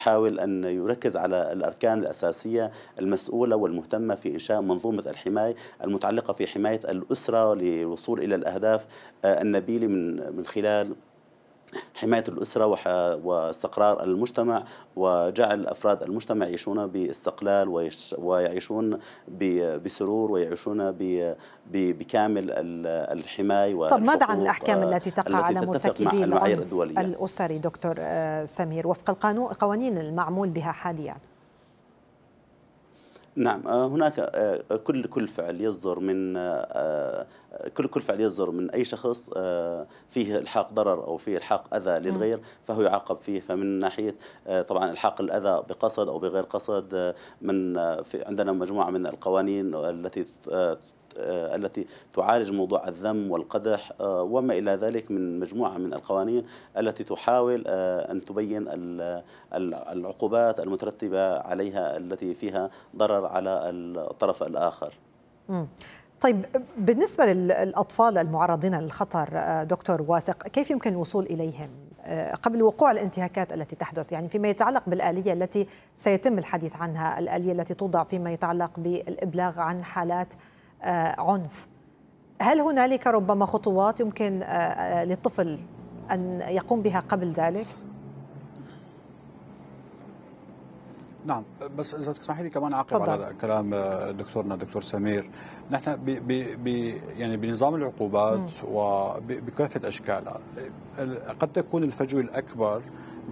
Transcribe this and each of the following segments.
يحاول أن يركز على الأركان الأساسية المسؤولة والمهتمة في إنشاء منظومة الحماية المتعلقة في حماية الأسرة للوصول إلى الأهداف النبيلة من خلال حماية الأسرة واستقرار المجتمع، وجعل أفراد المجتمع يعيشون باستقلال ويعيشون بسرور، ويعيشون بكامل الحماية طب ماذا عن والحقوق الأحكام التي تقع التي على تتفق مع مرتكبي المعايير العنف الدولية؟ الأسري دكتور سمير وفق القوانين المعمول بها حاليا؟ نعم، هناك كل فعل يصدر من كل فعل يصدر من أي شخص فيه إلحاق ضرر أو فيه إلحاق أذى للغير فهو يعاقب فيه. فمن ناحية طبعا إلحاق الأذى بقصد أو بغير قصد، عندنا مجموعة من القوانين التي تعالج موضوع الذم والقدح وما إلى ذلك، من مجموعة من القوانين التي تحاول أن تبين العقوبات المترتبة عليها التي فيها ضرر على الطرف الآخر. طيب بالنسبة للأطفال المعرضين للخطر دكتور واثق، كيف يمكن الوصول إليهم قبل وقوع الانتهاكات التي تحدث؟ يعني فيما يتعلق بالآلية التي سيتم الحديث عنها، الآلية التي توضع فيما يتعلق بالإبلاغ عن حالات عنف، هل هنالك ربما خطوات يمكن للطفل أن يقوم بها قبل ذلك؟ نعم، بس إذا تسمحي لي كمان أعقب على كلام دكتورنا دكتور سمير. نحن يعني بنظام العقوبات وبكافة أشكالها قد تكون الفجوة الأكبر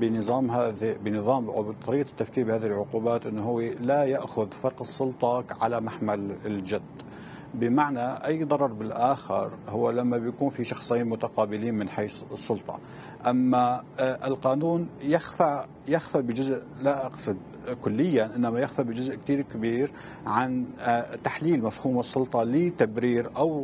بنظام أو بطريقة التفكير بهذه العقوبات أنه هو لا يأخذ فرق السلطة على محمل الجد، بمعنى أي ضرر بالآخر هو لما بيكون في شخصين متقابلين من حيث السلطة. أما القانون يخفى بجزء، لا أقصد كليا، إنما يخفى بجزء كتير كبير عن تحليل مفهوم السلطة لتبرير أو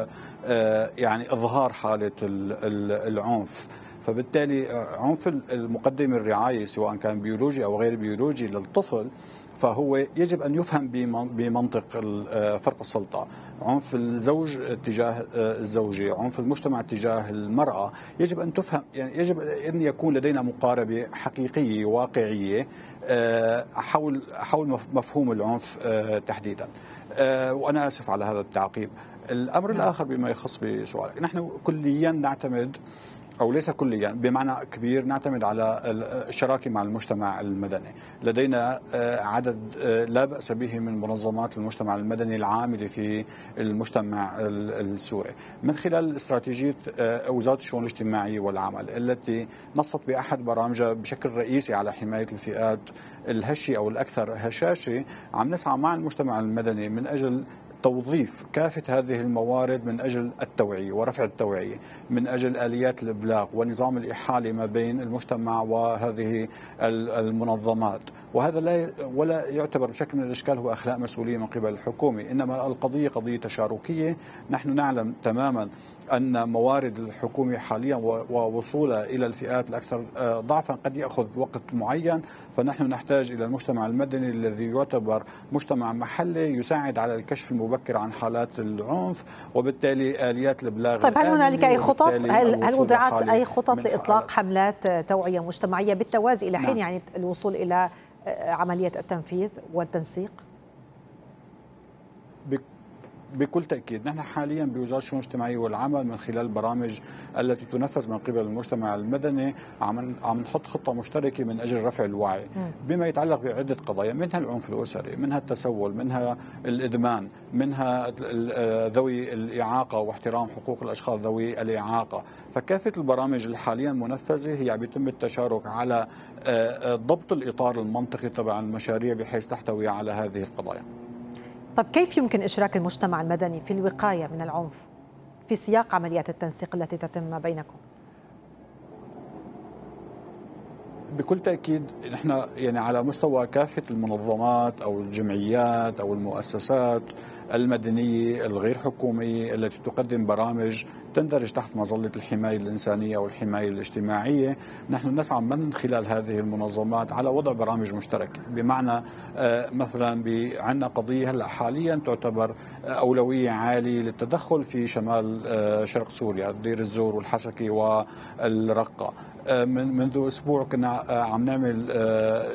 يعني إظهار حالة العنف. فبالتالي عنف المقدم الرعاية سواء كان بيولوجي أو غير بيولوجي للطفل فهو يجب أن يفهم بمنطق فرق السلطة. عنف الزوج تجاه الزوجة، عنف المجتمع تجاه المرأة، يجب أن تفهم، يعني يجب أن يكون لدينا مقاربة حقيقية واقعية حول مفهوم العنف تحديدا. وأنا آسف على هذا التعقيب. الأمر الآخر بما يخص بسؤالك، نحن كليا نعتمد، أو ليس كليا بمعنى كبير، نعتمد على الشراكة مع المجتمع المدني. لدينا عدد لا بأس به من منظمات المجتمع المدني العاملة في المجتمع السوري من خلال استراتيجية وزارة الشؤون الاجتماعية والعمل التي نصت بأحد برامجها بشكل رئيسي على حماية الفئات الهشة أو الأكثر هشاشة. عم نسعى مع المجتمع المدني من أجل توظيف كافة هذه الموارد من أجل التوعية ورفع التوعية، من أجل آليات الإبلاغ ونظام الإحالة ما بين المجتمع وهذه المنظمات. وهذا ولا يعتبر بشكل من الأشكال هو أخلاء مسؤولية من قبل الحكومة، إنما القضية قضية تشاركية. نحن نعلم تماما أن موارد الحكومة حاليا ووصولها إلى الفئات الأكثر ضعفا قد يأخذ وقت معين، فنحن نحتاج إلى المجتمع المدني الذي يعتبر مجتمع محلي يساعد على الكشف المبكر عن حالات العنف وبالتالي آليات الإبلاغ. طيب هل هنالك أي خطط، هل وضعت أي خطط لإطلاق حملات توعية مجتمعية بالتوازي إلى حين يعني الوصول إلى عملية التنفيذ والتنسيق؟ بكل تأكيد نحن حاليا بوزارة الشؤون الاجتماعية والعمل من خلال البرامج التي تنفذ من قبل المجتمع المدني عم نحط خطة مشتركة من أجل رفع الوعي بما يتعلق بعدة قضايا، منها العنف الأسري، منها التسول، منها الإدمان، منها ذوي الإعاقة واحترام حقوق الأشخاص ذوي الإعاقة. فكافة البرامج الحاليا منفذة هي بيتم التشارك على ضبط الإطار المنطقي تبع المشاريع بحيث تحتوي على هذه القضايا. طب كيف يمكن إشراك المجتمع المدني في الوقاية من العنف في سياق عمليات التنسيق التي تتم بينكم؟ بكل تأكيد نحن يعني على مستوى كافة المنظمات أو الجمعيات أو المؤسسات المدنية الغير حكومية التي تقدم برامج تندرج تحت مظلة الحماية الإنسانية أو الحماية الاجتماعية، نحن نسعى من خلال هذه المنظمات على وضع برامج مشتركة. بمعنى مثلا عندنا قضية هلا حاليا تعتبر أولوية عالية للتدخل في شمال شرق سوريا، دير الزور والحسكة والرقة. منذ أسبوع كنا عم نعمل